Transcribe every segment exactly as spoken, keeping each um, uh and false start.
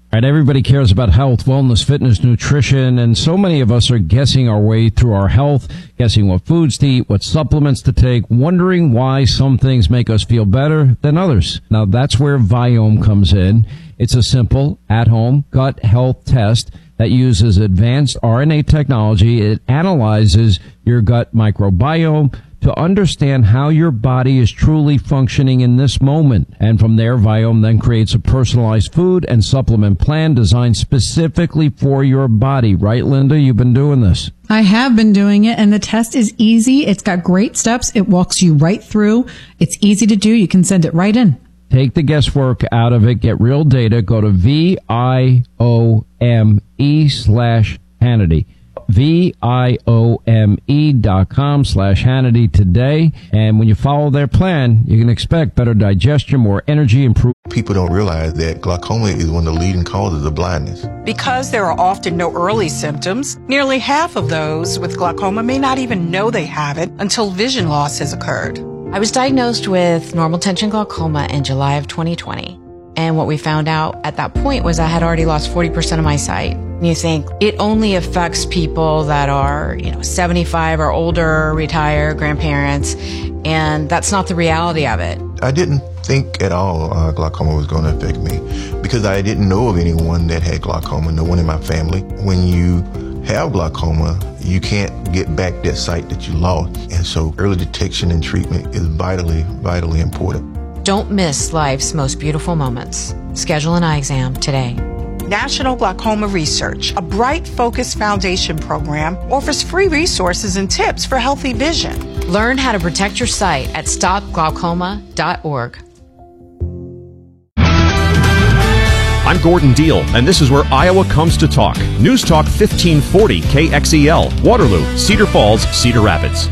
Right, everybody cares about health, wellness, fitness, nutrition, and so many of us are guessing our way through our health, guessing what foods to eat, what supplements to take, wondering why some things make us feel better than others. Now, that's where Viome comes in. It's a simple, at-home gut health test that uses advanced R N A technology. It analyzes your gut microbiome to understand how your body is truly functioning in this moment. And from there, Viome then creates a personalized food and supplement plan designed specifically for your body. Right, Linda? You've been doing this. I have been doing it, and the test is easy. It's got great steps. It walks you right through. It's easy to do. You can send it right in. Take the guesswork out of it. Get real data. Go to V I O M E slash Hannity. V I O M E dot com slash Hannity today. And when you follow their plan, you can expect better digestion, more energy, improved. People don't realize that glaucoma is one of the leading causes of blindness. Because there are often no early symptoms, nearly half of those with glaucoma may not even know they have it until vision loss has occurred. I was diagnosed with normal tension glaucoma in July of twenty twenty. And what we found out at that point was I had already lost forty percent of my sight. And you think it only affects people that are, you know, seventy-five or older, retired, grandparents, and that's not the reality of it. I didn't think at all uh, glaucoma was going to affect me because I didn't know of anyone that had glaucoma, no one in my family. When you have glaucoma, you can't get back that sight that you lost. And so early detection and treatment is vitally, vitally important. Don't miss life's most beautiful moments. Schedule an eye exam today. National Glaucoma Research, a Bright Focus Foundation program, offers free resources and tips for healthy vision. Learn how to protect your sight at stop glaucoma dot org. I'm Gordon Deal, and this is where Iowa comes to talk. News Talk fifteen forty K X E L, Waterloo, Cedar Falls, Cedar Rapids.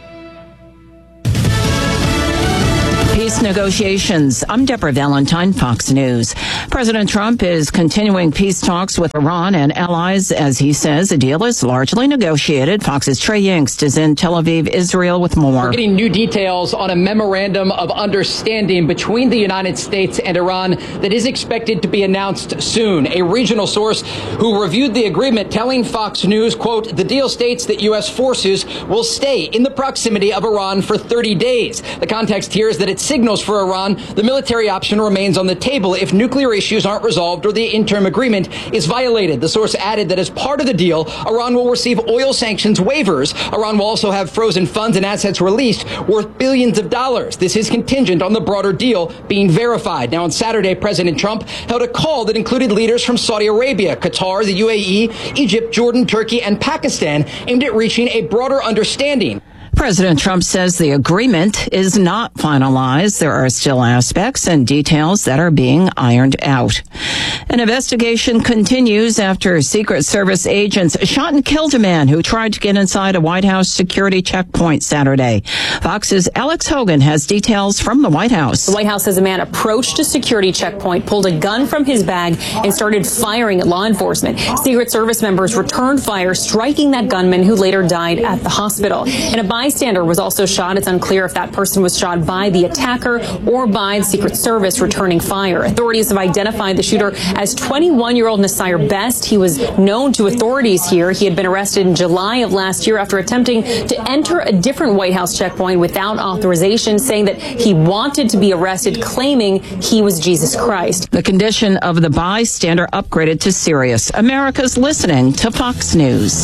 Peace negotiations. I'm Deborah Valentine, Fox News. President Trump is continuing peace talks with Iran and allies as he says a deal is largely negotiated. Fox's Trey Yingst is in Tel Aviv, Israel with more. We're getting new details on a memorandum of understanding between the United States and Iran that is expected to be announced soon. A regional source who reviewed the agreement telling Fox News, quote, the deal states that U S forces will stay in the proximity of Iran for thirty days. The context here is that it's signals for Iran the military option remains on the table if nuclear issues aren't resolved or the interim agreement is violated. The source added that as part of the deal, Iran will receive oil sanctions waivers. Iran will also have frozen funds and assets released worth billions of dollars. This is contingent on the broader deal being verified. Now, on Saturday, President Trump held a call that included leaders from Saudi Arabia, Qatar, the U A E, Egypt, Jordan, Turkey, and Pakistan aimed at reaching a broader understanding. President Trump says the agreement is not finalized. There are still aspects and details that are being ironed out. An investigation continues after Secret Service agents shot and killed a man who tried to get inside a White House security checkpoint Saturday. Fox's Alex Hogan has details from the White House. The White House says a man approached a security checkpoint, pulled a gun from his bag, and started firing at law enforcement. Secret Service members returned fire, striking that gunman who later died at the hospital. And a bystander was also shot. It's unclear if that person was shot by the attacker or by the Secret Service returning fire. Authorities have identified the shooter as twenty-one-year-old Nasir Best. He was known to authorities here. He had been arrested in July of last year after attempting to enter a different White House checkpoint without authorization, saying that he wanted to be arrested, claiming he was Jesus Christ. The condition of the bystander upgraded to serious. America's listening to Fox News.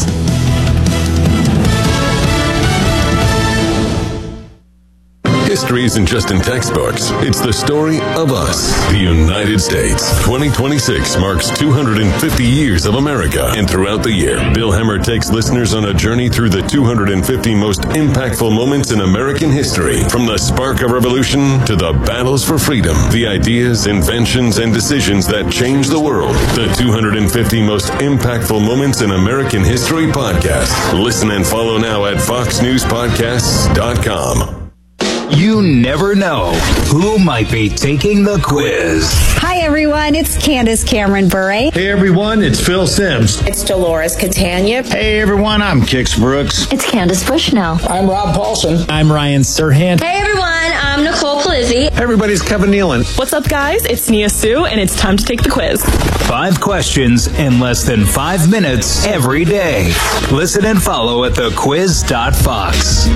History isn't just in textbooks. It's the story of us, the United States. twenty twenty-six marks two hundred fifty years of America. And throughout the year, Bill Hemmer takes listeners on a journey through the two hundred fifty most impactful moments in American history. From the spark of revolution to the battles for freedom, the ideas, inventions, and decisions that changed the world. The two hundred fifty most impactful moments in American history podcast. Listen and follow now at fox news podcasts dot com. You never know who might be taking the quiz. Hi, everyone. It's Candace Cameron Bure. Hey, everyone. It's Phil Sims. It's Dolores Catania. Hey, everyone. I'm Kix Brooks. It's Candace Bushnell. I'm Rob Paulson. I'm Ryan Serhant. Hey, everyone. I'm Nicole Palizzi. Hey, everybody. It's Kevin Nealon. What's up, guys? It's Nia Sue, and it's time to take the quiz. Five questions in less than five minutes every day. Listen and follow at the quiz dot fox.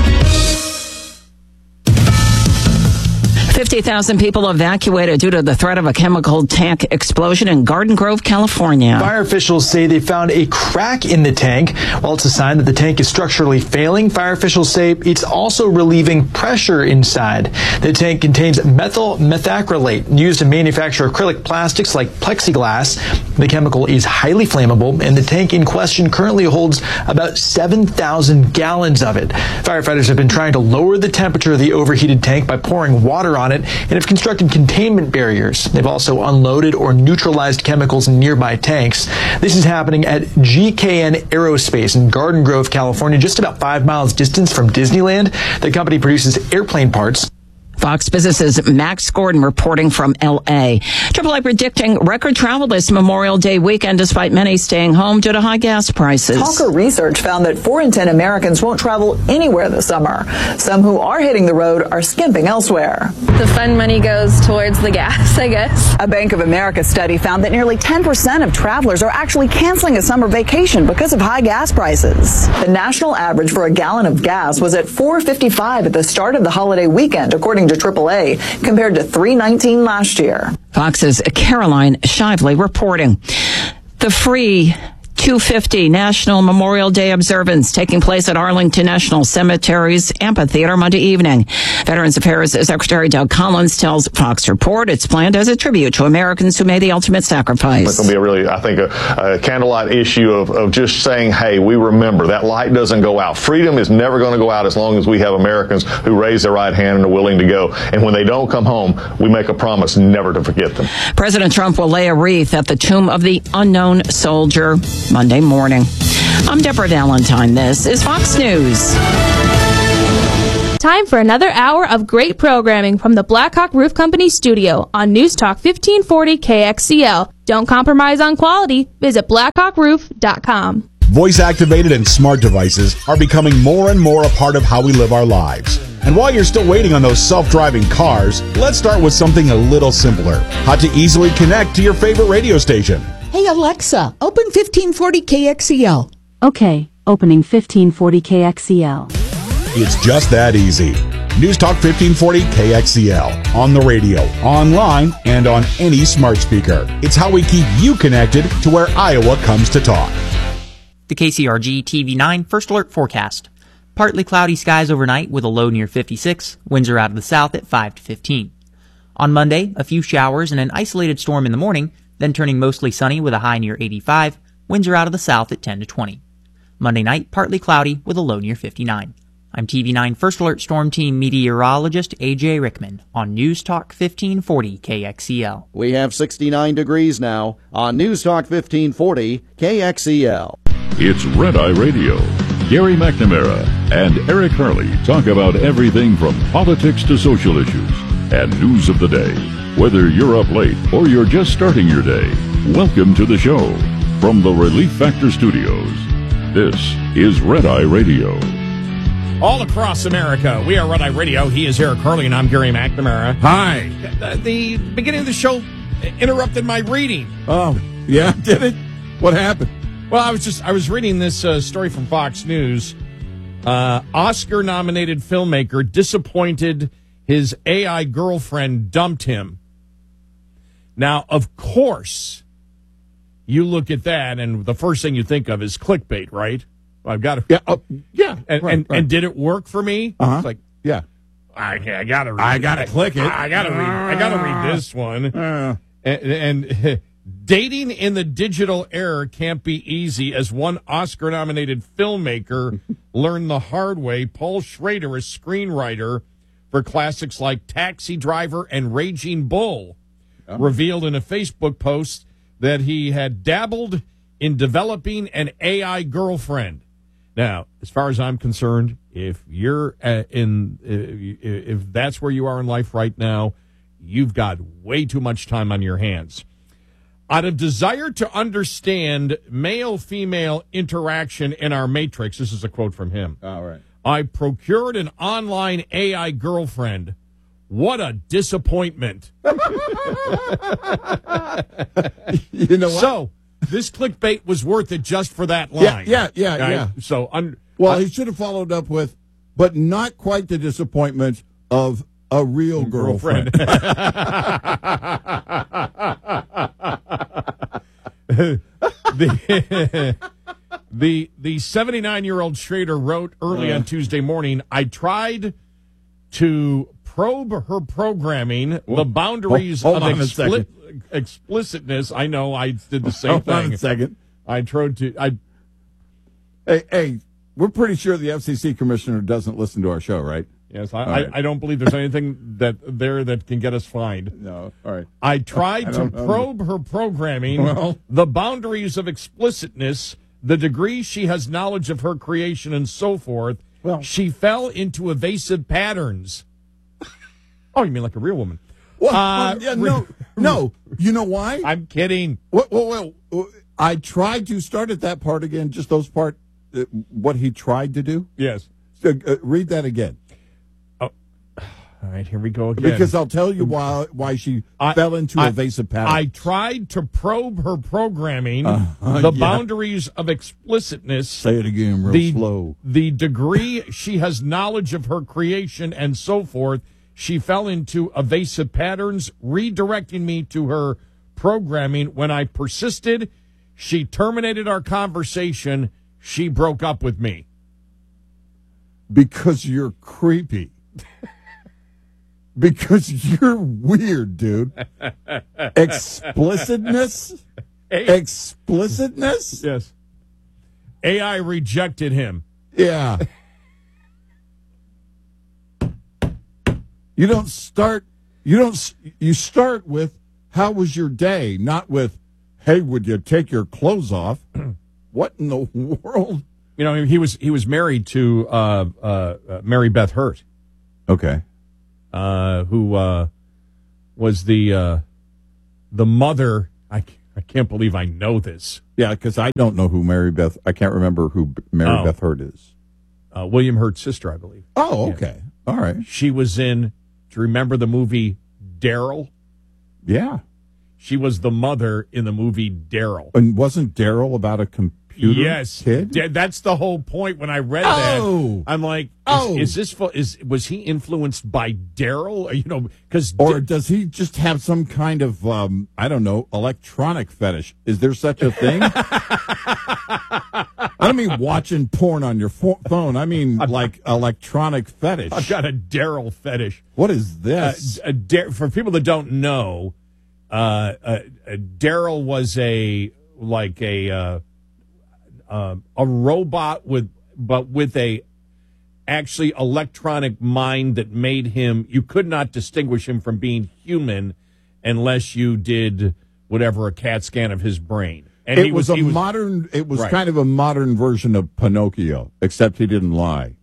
fifty thousand people evacuated due to the threat of a chemical tank explosion in Garden Grove, California. Fire officials say they found a crack in the tank. While it's a sign that the tank is structurally failing, fire officials say it's also relieving pressure inside. The tank contains methyl methacrylate used to manufacture acrylic plastics like plexiglass. The chemical is highly flammable, and the tank in question currently holds about seven thousand gallons of it. Firefighters have been trying to lower the temperature of the overheated tank by pouring water on it and have constructed containment barriers. They've also unloaded or neutralized chemicals in nearby tanks. This is happening at G K N Aerospace in Garden Grove, California, just about five miles distance from Disneyland. The company produces airplane parts. Fox Business's Max Gordon reporting from L A. triple A predicting record travel this Memorial Day weekend despite many staying home due to high gas prices. Talker research found that four in ten Americans won't travel anywhere this summer. Some who are hitting the road are skimping elsewhere. The fun money goes towards the gas, I guess. A Bank of America study found that nearly ten percent of travelers are actually canceling a summer vacation because of high gas prices. The national average for a gallon of gas was at four fifty-five at the start of the holiday weekend, according to triple A, compared to three nineteen last year. Fox's Caroline Shively reporting. The free two fifty National Memorial Day observance taking place at Arlington National Cemetery's amphitheater Monday evening. Veterans Affairs Secretary Doug Collins tells Fox Report it's planned as a tribute to Americans who made the ultimate sacrifice. It's going to be a really, I think, a, a candlelight issue of, of just saying, hey, we remember that light doesn't go out. Freedom is never going to go out as long as we have Americans who raise their right hand and are willing to go. And when they don't come home, we make a promise never to forget them. President Trump will lay a wreath at the tomb of the unknown soldier Monday morning. I'm Deborah Valentine. This is Fox News. Time for another hour of great programming from the Blackhawk Roof Company studio on News Talk fifteen forty K X C L. Don't compromise on quality. Visit blackhawk roof dot com. Voice-activated and smart devices are becoming more and more a part of how we live our lives. And while you're still waiting on those self-driving cars, let's start with something a little simpler. How to easily connect to your favorite radio station. Hey, Alexa, open fifteen forty K X E L. Okay, opening fifteen forty K X E L. It's just that easy. News Talk fifteen forty K X E L. On the radio, online, and on any smart speaker. It's how we keep you connected to where Iowa comes to talk. The K C R G T V nine First Alert Forecast. Partly cloudy skies overnight with a low near fifty-six. Winds are out of the south at five to fifteen. On Monday, a few showers and an isolated storm in the morning, then turning mostly sunny with a high near eighty-five. Winds are out of the south at ten to twenty. Monday night, partly cloudy with a low near fifty-nine. I'm T V nine First Alert Storm Team meteorologist A J Rickman on News Talk fifteen forty K X E L. We have sixty-nine degrees now on News Talk fifteen forty K X E L. It's Red Eye Radio. Gary McNamara and Eric Harley talk about everything from politics to social issues and news of the day. Whether you're up late or you're just starting your day, welcome to the show. From the Relief Factor Studios, this is Red Eye Radio. All across America, we are Red Eye Radio. He is Eric Harley, and I'm Gary McNamara. Hi. The, the beginning of the show interrupted my reading. Oh, yeah, did it? What happened? Well, I was just I was reading this uh, story from Fox News. Uh, Oscar-nominated filmmaker disappointed his A I girlfriend dumped him. Now, of course, you look at that, and the first thing you think of is clickbait, right? Well, I've got to, yeah, uh, yeah, and, right, and, right. and did it work for me? Uh-huh. It's like, yeah, I, I gotta, read I gotta it. click it. I gotta read. I gotta read this one. Uh, and, and dating in the digital era can't be easy, as one Oscar-nominated filmmaker learned the hard way. Paul Schrader, a screenwriter for classics like Taxi Driver and Raging Bull, oh. revealed in a Facebook post that he had dabbled in developing an A I girlfriend. Now, as far as I'm concerned, if you're uh, in, uh, if that's where you are in life right now, you've got way too much time on your hands. Out of desire to understand male-female interaction in our matrix, this is a quote from him. All right. I procured an online A I girlfriend. What a disappointment. You know what? So, this clickbait was worth it just for that line. Yeah, yeah, yeah, Right? yeah. So, un- Well, uh, he should have followed up with, but not quite the disappointment of a real girlfriend. the the the seventy-nine-year-old Schrader wrote early Uh. on Tuesday morning, I tried to probe her programming, the boundaries hold of on a expli- explicitness. I know, I did the same Hold thing. on a second. I tried to... I Hey, hey, we're pretty sure the F C C commissioner doesn't listen to our show, right? Yes, I, All right. I, I don't believe there's anything that there that can get us fined. No, all right. I tried I to don't know. probe her programming, Well. the boundaries of explicitness, the degree she has knowledge of her creation, and so forth. Well. She fell into evasive patterns. Oh, you mean like a real woman? Well, Uh, yeah, no, no. You know why? I'm kidding. Well, well, well, I tried to start at that part again, just those part, uh, what he tried to do. Yes. So, uh, read that again. All right, here we go again. Because I'll tell you why why she I- fell into I- evasive patterns. I tried to probe her programming, Uh-huh, the yeah. boundaries of explicitness. Say it again real the, slow. The degree she has knowledge of her creation and so forth. She fell into evasive patterns, redirecting me to her programming. When I persisted, she terminated our conversation. She broke up with me. Because you're creepy. Because you're weird, dude. Explicitness? Explicitness? Yes. A I rejected him. Yeah. You don't start, you don't, s- you start with, how was your day? Not with, hey, would you take your clothes off? What in the world? You know, he was he was married to uh, uh, uh, Mary Beth Hurt. Okay. Uh, who uh, was the uh, the mother? I, I can't believe I know this. Yeah, because I don't know who Mary Beth, I can't remember who B- Mary Oh. Beth Hurt is. Uh, William Hurt's sister, I believe. Oh, okay. All right. She was in. Do you remember the movie Daryl? Yeah. She was the mother in the movie Daryl. And wasn't Daryl about a computer Yes, kid? Da- that's the whole point. When I read Oh. that, I'm like, is, Oh. is this fu- is was he influenced by Daryl? You know, because Or does he just have some kind of, um, I don't know, electronic fetish? Is there such a thing? I don't mean watching porn on your pho- phone. I mean like electronic fetish. I've got a Daryl fetish. What is this? Uh, a Dar- for people that don't know, uh, uh, uh, Daryl was a like a uh, uh, a robot with, but with a actually electronic mind that made him. You could not distinguish him from being human unless you did whatever a CAT scan of his brain. And it he was, was, a he was modern. It was Right. kind of a modern version of Pinocchio, except he didn't lie.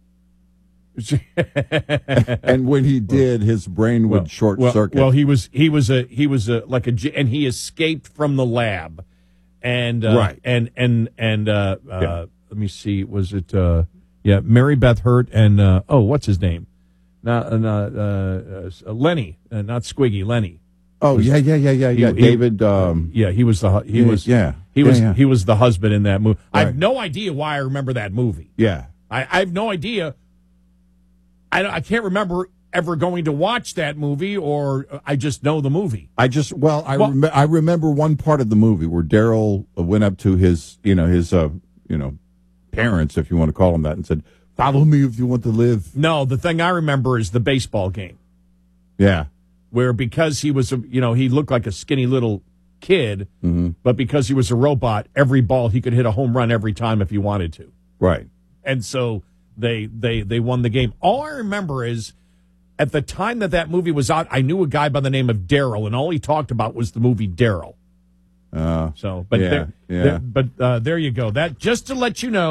And when he did, his brain would well, short well, circuit. Well, he was he was a he was a like a ge- and he escaped from the lab, and uh, Right. and and and uh, uh, Yeah. let me see, was it uh, yeah Mary Beth Hurt and uh, oh what's his name, not uh, uh, uh, Lenny, uh, not Squiggy, Lenny. oh was- yeah, yeah, yeah, yeah, he- yeah. he- David. Um, Yeah, he was the hu- he Yeah, was yeah. he Yeah, was yeah. he was the husband in that movie. I have Right. no idea why I remember that movie. yeah. I, I have no idea. I don't- I can't remember ever going to watch that movie, or I just know the movie. I just well, I Well- rem- I remember one part of the movie where Daryl went up to his, you know, his, uh, you know, parents, if you want to call them that, and said, "Follow me if you want to live." No, the thing I remember is the baseball game, Yeah, where because he was, a, you know, he looked like a skinny little kid, mm-hmm. but because he was a robot, every ball he could hit a home run every time if he wanted to, right. and so they they they won the game. All I remember is at the time that that movie was out, I knew a guy by the name of Daryl, and all he talked about was the movie Daryl. Uh, So, but Yeah, there, yeah. there- but uh, there you go. That just to let you know,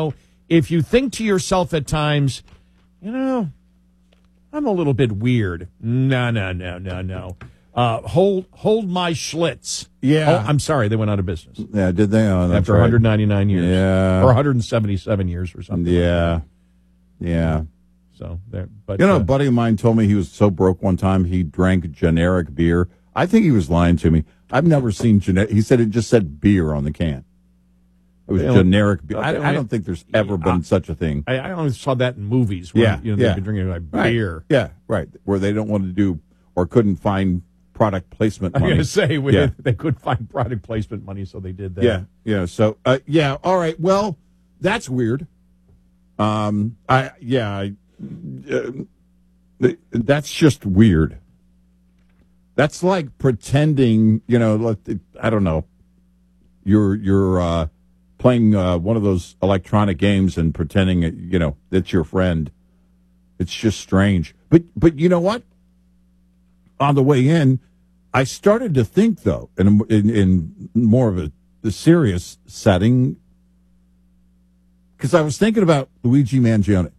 if you think to yourself at times, you know, I'm a little bit weird. No, no, no, no, no. Uh, hold hold my Schlitz. Yeah. Oh, I'm sorry, they went out of business. Yeah, did they? Oh, that's After right. one hundred ninety-nine years. Yeah. Or one hundred seventy-seven years or something. Yeah. Like yeah. So, there, but you know, uh, a buddy of mine told me he was so broke one time he drank generic beer. I think he was lying to me. I've never seen generic. He said it just said beer on the can. It was They generic only- beer. they I, I only- don't think there's ever been such a thing. I, I only saw that in movies where Yeah, you know, yeah. they've been drinking like Right. beer. Yeah, right. Where they don't want to do or couldn't find product placement I'm money. going to say we, yeah. they couldn't find product placement money, so they did that. Yeah, yeah. So, uh, yeah. All right. Well, that's weird. Um, I yeah. I, uh, th- that's just weird. That's like pretending. You know, like, I don't know. You're you're uh, playing uh, one of those electronic games and pretending you know that's your friend. It's just strange. But but you know what? On the way in, I started to think, though, in, in, in more of a, a serious setting, because I was thinking about Luigi Mangione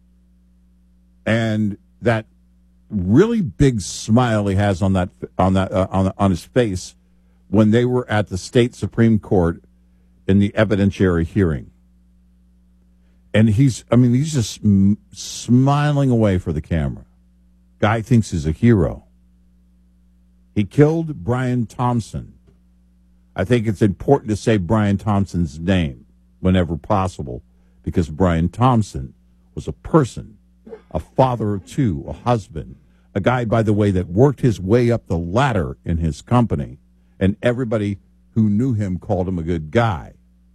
and that really big smile he has on that on that uh, on on his face when they were at the state Supreme Court in the evidentiary hearing, and he's I mean he's just m- smiling away for the camera. Guy thinks he's a hero. He killed Brian Thompson. I think it's important to say Brian Thompson's name whenever possible because Brian Thompson was a person, a father of two, a husband, a guy, by the way, that worked his way up the ladder in his company, and everybody who knew him called him a good guy.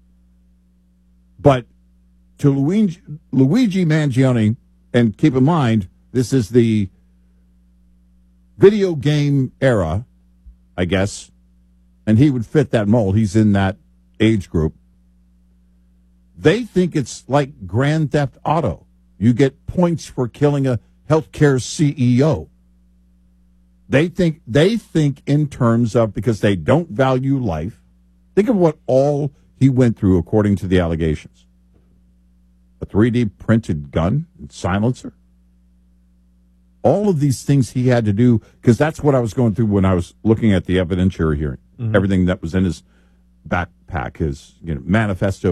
But to Luigi, Luigi Mangione, and keep in mind, this is the video game era, I guess, and he would fit that mold. He's in that age group. They think it's like Grand Theft Auto. You get points for killing a healthcare C E O. They think they think in terms of, because they don't value life. Think of what all he went through according to the allegations. A three D printed gun and silencer. All of these things he had to do, because that's what I was going through when I was looking at the evidentiary hearing. Mm-hmm. Everything that was in his backpack, his you know, manifesto